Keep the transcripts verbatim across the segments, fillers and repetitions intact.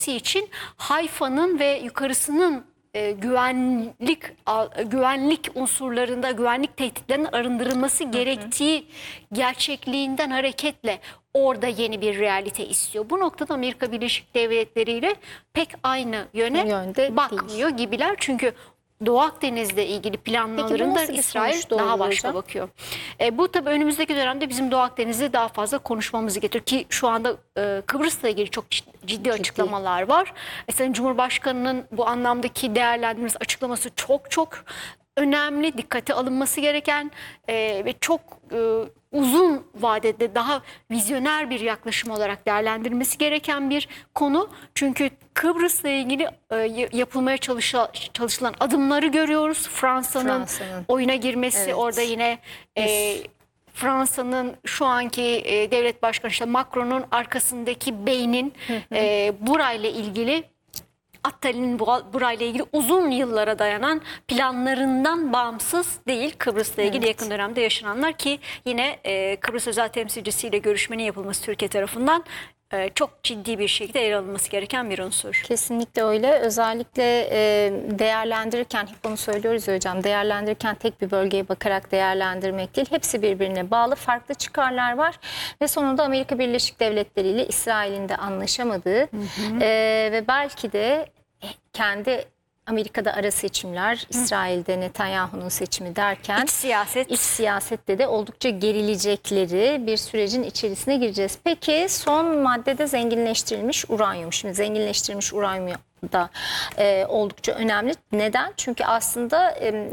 için Hayfa'nın ve yukarısının e, güvenlik a, güvenlik unsurlarında, güvenlik tehditlerinin arındırılması gerektiği gerçekliğinden hareketle orada yeni bir realite istiyor. Bu noktada Amerika Birleşik Devletleri ile pek aynı yöne Yönde bakmıyor değil. gibiler. Çünkü Doğu Akdeniz'le ilgili planlarında İsrail daha başka hocam? bakıyor. E, bu tabii önümüzdeki dönemde bizim Doğu Akdeniz'de daha fazla konuşmamızı getiriyor ki şu anda e, Kıbrıs'la ilgili çok ciddi, ciddi açıklamalar var. E, Sayın Cumhurbaşkanı'nın bu anlamdaki değerlendirmesi, açıklaması çok çok önemli, dikkate alınması gereken e, ve çok e, uzun vadede daha vizyoner bir yaklaşım olarak değerlendirilmesi gereken bir konu. Çünkü Kıbrıs'la ilgili e, yapılmaya çalışa, çalışılan adımları görüyoruz. Fransa'nın Fransa'nın oyuna girmesi, evet. orada yine e, Fransa'nın şu anki e, devlet başkanı işte Macron'un arkasındaki beynin e, burayla ilgili Attali'nin burayla ilgili uzun yıllara dayanan planlarından bağımsız değil Kıbrıs'la ilgili evet. yakın dönemde yaşananlar ki yine e, Kıbrıs özel temsilcisiyle görüşmenin yapılması Türkiye tarafından e, çok ciddi bir şekilde yer alınması gereken bir unsur. Kesinlikle öyle. Özellikle e, değerlendirirken, hep onu söylüyoruz ya hocam, değerlendirirken tek bir bölgeye bakarak değerlendirmek değil. Hepsi birbirine bağlı, farklı çıkarlar var ve sonunda Amerika Birleşik Devletleri ile İsrail'in de anlaşamadığı hı hı. E, ve belki de kendi Amerika'da ara seçimler, Hı. İsrail'de Netanyahu'nun seçimi derken iç siyaset, iç siyasette de oldukça gerilecekleri bir sürecin içerisine gireceğiz. Peki son maddede zenginleştirilmiş uranyum. Şimdi zenginleştirilmiş uranyum da e, oldukça önemli. Neden? Çünkü aslında e,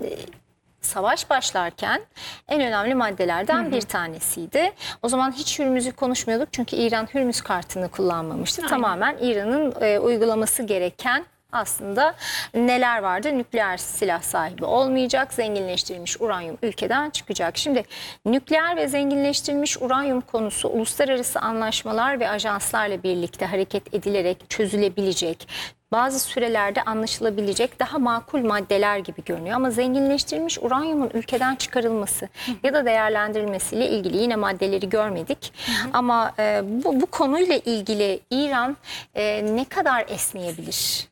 savaş başlarken en önemli maddelerden hı hı. bir tanesiydi. O zaman hiç Hürmüz'ü konuşmuyorduk çünkü İran Hürmüz kartını kullanmamıştı. Aynen. Tamamen İran'ın e, uygulaması gereken aslında neler vardı? Nükleer silah sahibi olmayacak, zenginleştirilmiş uranyum ülkeden çıkacak. Şimdi nükleer ve zenginleştirilmiş uranyum konusu uluslararası anlaşmalar ve ajanslarla birlikte hareket edilerek çözülebilecek, bazı sürelerde anlaşılabilecek daha makul maddeler gibi görünüyor. Ama zenginleştirilmiş uranyumun ülkeden çıkarılması hı. ya da değerlendirilmesiyle ilgili yine maddeleri görmedik. Hı hı. Ama e, bu, bu konuyla ilgili İran e, ne kadar esneyebilir?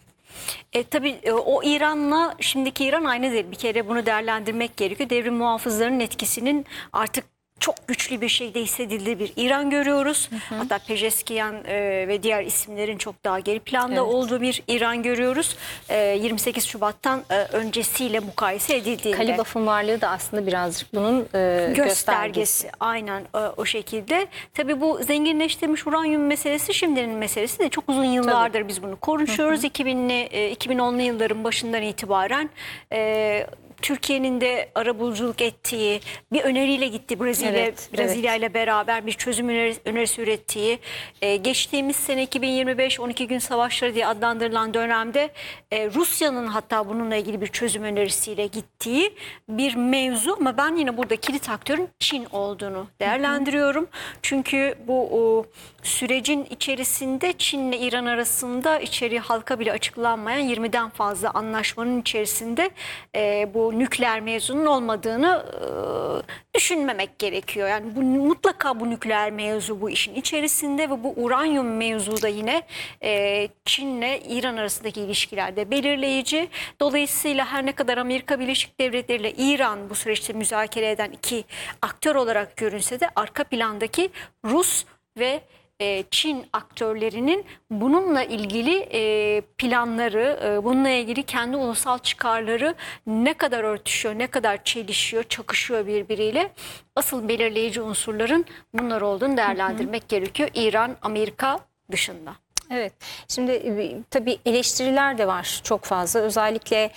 E, tabii e, o İran'la şimdiki İran aynı değil. Bir kere bunu değerlendirmek gerekiyor. Devrim muhafızlarının etkisinin artık çok güçlü bir şekilde hissedildiği bir İran görüyoruz. Hı hı. Hatta Pezeşkiyan e, ve diğer isimlerin çok daha geri planda evet. olduğu bir İran görüyoruz. E, yirmi sekiz Şubat'tan e, öncesiyle mukayese edildiğinde. Kalibaf'ın varlığı da aslında birazcık bunun e, göstergesi. göstergesi. Aynen e, o şekilde. Tabii bu zenginleştirilmiş uranyum meselesi şimdinin meselesi de çok uzun yıllardır Tabii. biz bunu konuşuyoruz. Hı hı. iki binli, e, iki bin onlu yılların başından itibaren e, Türkiye'nin de arabuluculuk ettiği bir öneriyle gitti Brezilya evet, Brezilya evet. ile beraber bir çözüm önerisi, önerisi ürettiği e, geçtiğimiz sene iki bin yirmi beş on iki gün savaşları diye adlandırılan dönemde e, Rusya'nın hatta bununla ilgili bir çözüm önerisiyle gittiği bir mevzu ama ben yine burada kilit aktörün Çin olduğunu değerlendiriyorum. Hı hı. Çünkü bu o, sürecin içerisinde Çin ile İran arasında içeriği halka bile açıklanmayan yirmiden fazla anlaşmanın içerisinde e, bu nükleer mevzunun olmadığını e, düşünmemek gerekiyor. Yani bu mutlaka bu nükleer mevzu bu işin içerisinde ve bu uranyum mevzu da yine e, Çin'le İran arasındaki ilişkilerde belirleyici. Dolayısıyla her ne kadar Amerika Birleşik Devletleri ile İran bu süreçte müzakere eden iki aktör olarak görünse de arka plandaki Rus ve Çin aktörlerinin bununla ilgili planları, bununla ilgili kendi ulusal çıkarları ne kadar örtüşüyor, ne kadar çelişiyor, çakışıyor birbiriyle. Asıl belirleyici unsurların bunlar olduğunu değerlendirmek hı hı. gerekiyor İran, Amerika dışında. Evet, şimdi tabii eleştiriler de var çok fazla. Özellikle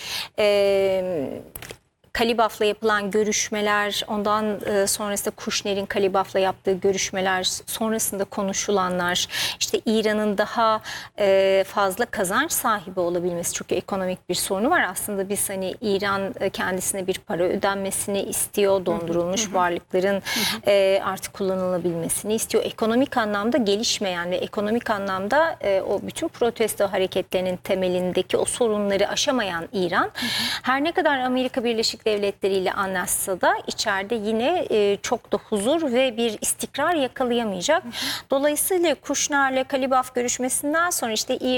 E, Kalibaf'la yapılan görüşmeler, ondan e, sonrasında Kuşner'in Kalibaf'la yaptığı görüşmeler, sonrasında konuşulanlar, işte İran'ın daha e, fazla kazanç sahibi olabilmesi, çünkü ekonomik bir sorunu var. Aslında biz hani İran kendisine bir para ödenmesini istiyor, dondurulmuş hı hı. varlıkların hı hı. E, artık kullanılabilmesini istiyor. Ekonomik anlamda gelişmeyen ve ekonomik anlamda e, o bütün protesto hareketlerinin temelindeki o sorunları aşamayan İran, hı hı. her ne kadar Amerika Birleşik Birleşik Devletleri ile anlaşsa da içeride yine e, çok da huzur ve bir istikrar yakalayamayacak. Dolayısıyla Kuşner'le Kalibaf görüşmesinden sonra işte